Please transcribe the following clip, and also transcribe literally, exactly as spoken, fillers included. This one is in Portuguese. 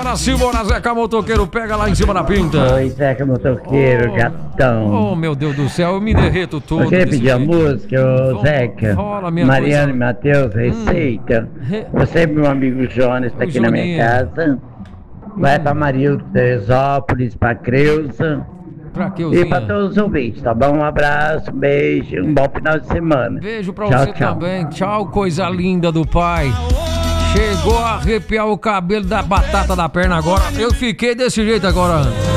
Dona Simona, Zeca Motoqueiro, pega lá em cima da pinta. Oi, Zeca Motoqueiro, Oh. gatão. Oh, meu Deus do céu, eu me derreto todo. Eu queria desse pedir a jeito. música, ô Fala- Zeca. fala, minha Mariana e coisa. Matheus, receita. Re- Você e meu amigo Jonas está Ô, aqui na minha Joninha. casa. Vai pra Marildo Teresópolis, pra Creuza Pra que e pra todos os ouvintes, tá bom? Um abraço, um beijo, um bom final de semana. Beijo pra Tchau, você tchau. também. Tchau, coisa linda do pai. Chegou a arrepiar o cabelo da batata da perna agora. Eu fiquei desse jeito agora.